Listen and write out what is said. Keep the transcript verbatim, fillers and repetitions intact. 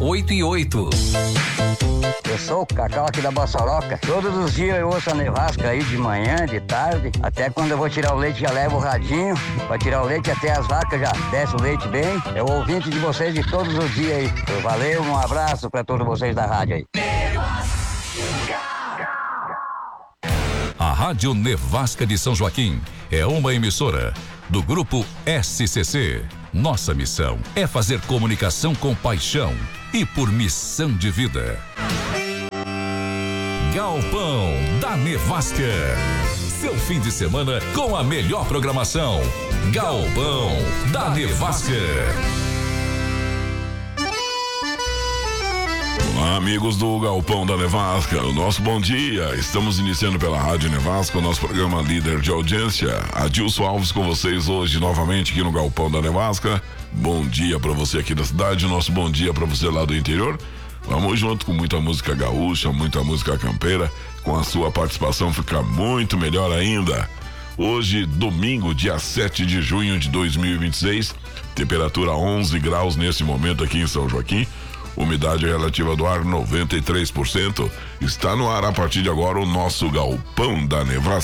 oito e oito. Eu sou o Cacau aqui da Bossoroca. Todos os dias eu ouço a Nevasca aí de manhã, de tarde. Até quando eu vou tirar o leite já levo o radinho pra tirar o leite, até as vacas já desce o leite bem. É o ouvinte de vocês de todos os dias aí. Valeu, um abraço pra todos vocês da rádio aí. A Rádio Nevasca de São Joaquim é uma emissora do Grupo S C C. Nossa missão é fazer comunicação com paixão e por missão de vida. Galpão da Nevasca. Seu fim de semana com a melhor programação. Galpão da Nevasca. Olá, amigos do Galpão da Nevasca, o nosso bom dia. Estamos iniciando pela Rádio Nevasca o nosso programa líder de audiência. Adilson Alves com vocês hoje novamente aqui no Galpão da Nevasca. Bom dia pra você aqui da cidade, nosso bom dia pra você lá do interior. Vamos junto com muita música gaúcha, muita música campeira. Com a sua participação fica muito melhor ainda. Hoje, domingo, dia sete de junho de dois mil e vinte e seis, temperatura onze graus nesse momento aqui em São Joaquim. Umidade relativa do ar noventa e três por cento. Está no ar a partir de agora o nosso Galpão da Nevasca.